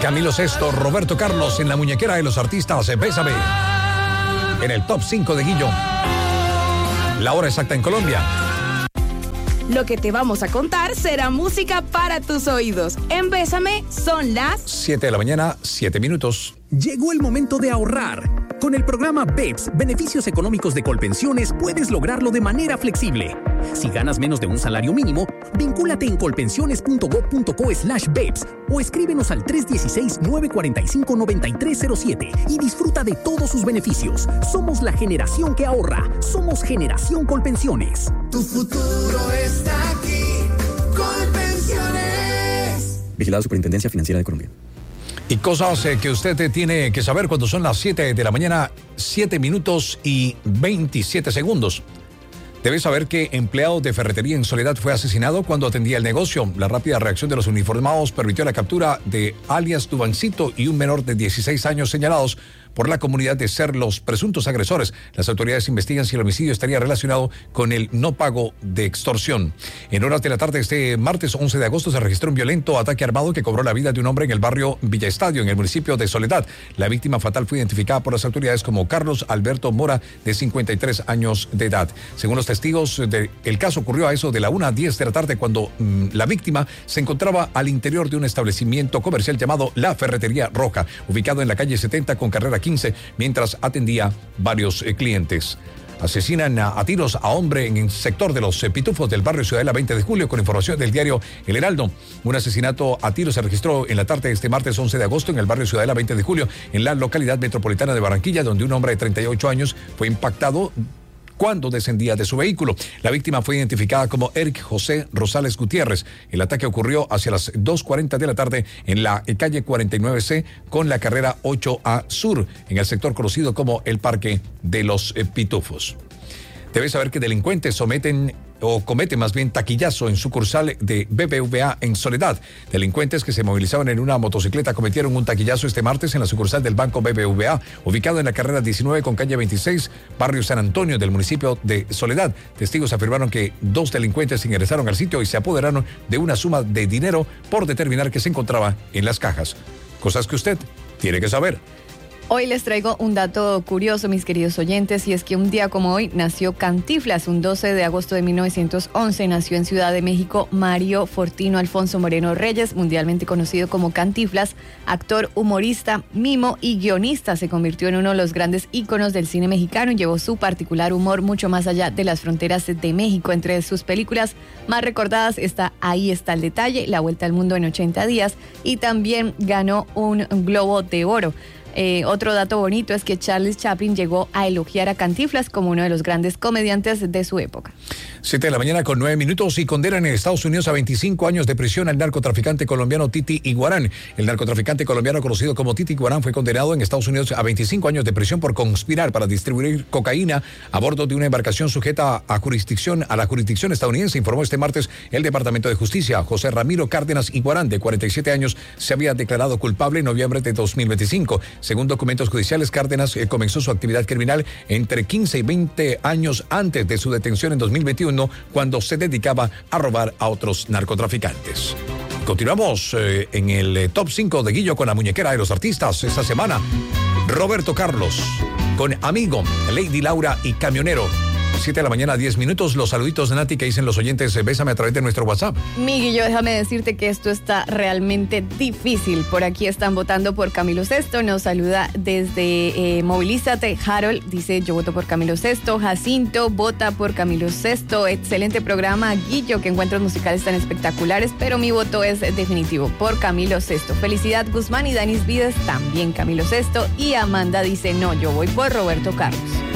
Camilo Sesto, Roberto Carlos en la muñequera de los artistas. Bésame. En el top 5 de Guillo. La hora exacta en Colombia. Lo que te vamos a contar será música para tus oídos. En Bésame son las 7 de la mañana, 7 minutos. Llegó el momento de ahorrar. Con el programa BEPS, Beneficios Económicos de Colpensiones, puedes lograrlo de manera flexible. Si ganas menos de un salario mínimo, vincúlate en colpensiones.gov.co/BEPS o escríbenos al 316-945-9307 y disfruta de todos sus beneficios. Somos la generación que ahorra. Somos Generación Colpensiones. Tu futuro está aquí. Colpensiones. Vigilado Superintendencia Financiera de Colombia. Y cosas que usted tiene que saber cuando son las 7 de la mañana, 7 minutos y 27 segundos. Debe saber que empleado de ferretería en Soledad fue asesinado cuando atendía el negocio. La rápida reacción de los uniformados permitió la captura de alias Dubancito y un menor de 16 años señalados por la comunidad de ser los presuntos agresores. Las autoridades investigan si el homicidio estaría relacionado con el no pago de extorsión. En horas de la tarde este martes 11 de agosto se registró un violento ataque armado que cobró la vida de un hombre en el barrio Villa Estadio, en el municipio de Soledad. La víctima fatal fue identificada por las autoridades como Carlos Alberto Mora, de 53 años de edad. Según los testigos, el caso ocurrió a eso de la 1:10 de la tarde cuando la víctima se encontraba al interior de un establecimiento comercial llamado La Ferretería Roja, ubicado en la calle 70 con carrera 15, mientras atendía varios clientes. Asesinan a tiros a hombre en el sector de los Pitufos del barrio Ciudadela 20 de julio, con información del diario El Heraldo. Un asesinato a tiros se registró en la tarde de este martes 11 de agosto en el barrio Ciudadela 20 de julio, en la localidad metropolitana de Barranquilla, donde un hombre de 38 años fue impactado cuando descendía de su vehículo. La víctima fue identificada como Eric José Rosales Gutiérrez. El ataque ocurrió hacia las 2:40 de la tarde en la calle 49C con la carrera 8A Sur, en el sector conocido como el Parque de los Pitufos. Debe saber que delincuentes cometen más bien taquillazo en sucursal de BBVA en Soledad. Delincuentes que se movilizaban en una motocicleta cometieron un taquillazo este martes en la sucursal del Banco BBVA, ubicado en la carrera 19 con calle 26, barrio San Antonio del municipio de Soledad. Testigos afirmaron que 2 delincuentes ingresaron al sitio y se apoderaron de una suma de dinero por determinar que se encontraba en las cajas. Cosas que usted tiene que saber. Hoy les traigo un dato curioso, mis queridos oyentes, y es que un día como hoy nació Cantinflas. Un 12 de agosto de 1911 nació en Ciudad de México Mario Fortino Alfonso Moreno Reyes, mundialmente conocido como Cantinflas, actor, humorista, mimo y guionista. Se convirtió en uno de los grandes íconos del cine mexicano y llevó su particular humor mucho más allá de las fronteras de México. Entre sus películas más recordadas está Ahí está el detalle, La vuelta al mundo en 80 días, y también ganó un Globo de Oro. Otro dato bonito es que Charles Chaplin llegó a elogiar a Cantinflas como uno de los grandes comediantes de su época. 7 de la mañana con 9 minutos y condenan en Estados Unidos a 25 años de prisión al narcotraficante colombiano Titi Iguarán. El narcotraficante colombiano conocido como Titi Iguarán fue condenado en Estados Unidos a 25 años de prisión por conspirar para distribuir cocaína a bordo de una embarcación sujeta a la jurisdicción estadounidense, informó este martes el Departamento de Justicia. José Ramiro Cárdenas Iguarán, de 47 años, se había declarado culpable en noviembre de 2025. Según documentos judiciales, Cárdenas comenzó su actividad criminal entre 15 y 20 años antes de su detención en 2021, cuando se dedicaba a robar a otros narcotraficantes. Continuamos en el top 5 de Guillo con la muñequera de los artistas esta semana. Roberto Carlos con Amigo, Lady Laura y Camionero. 7 de la mañana, 10 minutos. Los saluditos de Nati que dicen los oyentes, bésame a través de nuestro WhatsApp. Miguelillo, déjame decirte que esto está realmente difícil. Por aquí están votando por Camilo Sesto. Nos saluda desde Movilízate. Harold dice, yo voto por Camilo Sesto. Jacinto vota por Camilo Sesto. Excelente programa, Guillo, que encuentros musicales tan espectaculares, pero mi voto es definitivo por Camilo Sesto. Felicidad Guzmán y Danis Vides, también Camilo Sesto. Y Amanda dice, no, yo voy por Roberto Carlos.